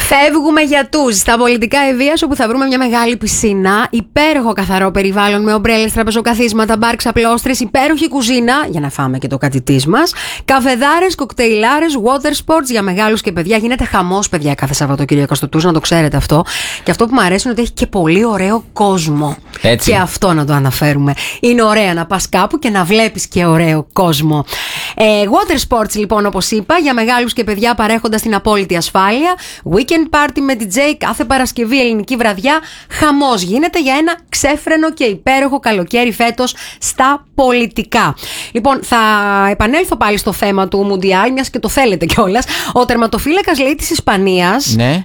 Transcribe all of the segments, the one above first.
Φεύγουμε για τους στα πολιτικά Ευβίας, όπου θα βρούμε μια μεγάλη πισίνα, υπέροχο καθαρό περιβάλλον με ομπρέλες, τραπεζοκαθίσματα, μπαρ, ξαπλώστρες, υπέροχη κουζίνα για να φάμε και το κατητής μας, καφεδάρες, κοκτέιλάρες, water sports για μεγάλους και παιδιά. Γίνεται χαμός, παιδιά, κάθε Σαββατοκύριακο στο Τούς, να το ξέρετε αυτό. Και αυτό που μου αρέσει είναι ότι έχει και πολύ ωραίο κόσμο. Έτσι. Και αυτό να το αναφέρουμε. Είναι ωραία να πας κάπου και να βλέπεις και ωραίο κόσμο. Water sports, λοιπόν, όπως είπα, για μεγάλους και παιδιά, παρέχοντας την απόλυτη ασφάλεια. Weekend party με DJ κάθε Παρασκευή, ελληνική βραδιά. Χαμός γίνεται για ένα ξέφρενο και υπέροχο καλοκαίρι φέτος στα πολιτικά. Λοιπόν, θα επανέλθω πάλι στο θέμα του Μουντιάλ, μιας και το θέλετε κιόλας. Ο τερματοφύλακας, λέει, της Ισπανίας, ναι.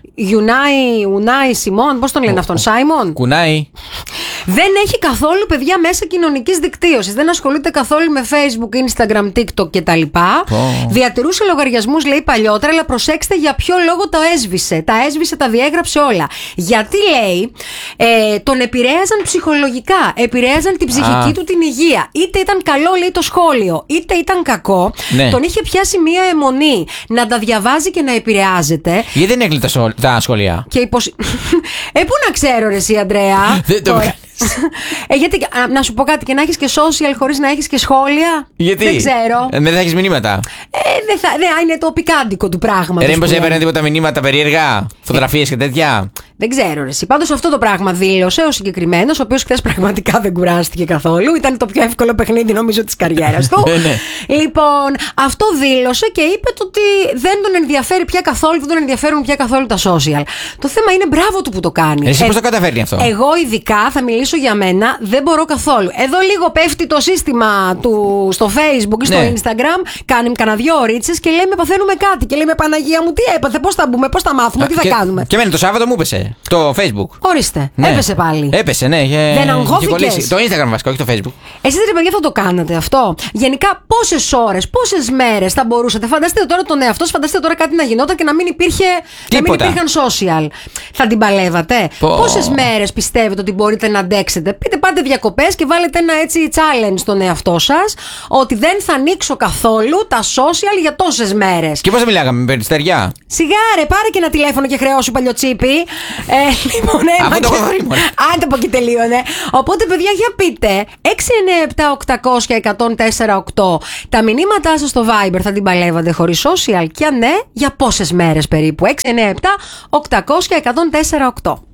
Ουνάι Σιμών, πώς τον λένε αυτόν, Σάιμον. Κουνάει. Δεν έχει καθόλου, παιδιά, μέσα κοινωνικής δικτύωσης. Δεν ασχολείται καθόλου με Facebook, Instagram, TikTok κτλ. Διατηρούσε λογαριασμούς, λέει, παλιότερα, αλλά προσέξτε για ποιο λόγο το έσβησε. Τα έσβησε, τα διέγραψε όλα. Γιατί, λέει, τον επηρέαζαν ψυχολογικά. Επηρέαζαν την ψυχική του την υγεία. Είτε ήταν καλό, λέει, το σχόλιο, είτε ήταν κακό. Ναι. Τον είχε πιάσει μία αιμονή να τα διαβάζει και να επηρεάζεται. Γιατί δεν έκλεινε τα σχόλια. Και πού να ξέρω, ρε εσύ, Αντρέα. Δεν το βγάλεις. Γιατί, να σου πω κάτι, και να έχεις και social χωρίς να έχεις και σχόλια. Γιατί? Δεν ξέρω. Δεν θα έχεις μηνύματα. Είναι το πικάντικο του πράγματος. Μήπως έπαιρνε τίποτα μηνύματα περίεργα, φωτογραφίες και τέτοια. Δεν ξέρω, ρε εσύ. Πάντως αυτό το πράγμα δήλωσε ο συγκεκριμένος, ο οποίος χθες πραγματικά δεν κουράστηκε καθόλου. Ήταν το πιο εύκολο παιχνίδι, νομίζω, της καριέρας του. Ναι. Λοιπόν, αυτό δήλωσε και είπε ότι δεν τον ενδιαφέρει πια καθόλου, δεν τον ενδιαφέρουν πια καθόλου τα social. Το θέμα είναι μπράβο του που το κάνει. Εσύ πώς το καταφέρνει αυτό? Εγώ ειδικά θα μιλήσω για μένα, δεν μπορώ καθόλου. Εδώ λίγο πέφτει το σύστημα του στο Facebook ή στο Instagram, κάνει κανένα δυο ωρίτσες και λέμε παθαίνουμε κάτι. Και λέμε, Παναγία μου, τι έπαθε, πώς θα μπούμε, πώς θα μάθουμε, τι θα κάνουμε. Και εμένα το Σάββατο μου έπεσε το Facebook. Ορίστε, Ναι. Έπεσε πάλι. Έπεσε, ναι. Δεν αγχώθηκες? Το Instagram βασικά, όχι το Facebook. Εσείς, ρε παιδιά, θα το κάνατε αυτό? Γενικά, πόσες ώρες, πόσες μέρες θα μπορούσατε? Φανταστείτε τώρα τον εαυτό σας, φανταστείτε τώρα κάτι να γινόταν και να μην υπήρχαν social. Θα την παλεύατε? Πόσες μέρες πιστεύετε ότι μπορείτε να αντέξετε? Πάτε διακοπές και βάλετε ένα έτσι challenge στον εαυτό σας, ότι δεν θα ανοίξω καθόλου τα social για τόσες μέρες. Και πώς θα μιλάγαμε, με περιστεριά? Σιγά, ρε, πάρε και ένα τηλέφωνο και χρεώσου, παλιοτσίπη. Λοιπόν, αφού το έχω δει, μωρέ. άντε από εκεί τελείωνε. Οπότε, παιδιά, για πείτε 697-800-1048. Τα μηνύματά σας στο Viber θα την παλεύατε χωρίς social? Και αν ναι, για πόσες μέρες περίπου? 697-800-1048.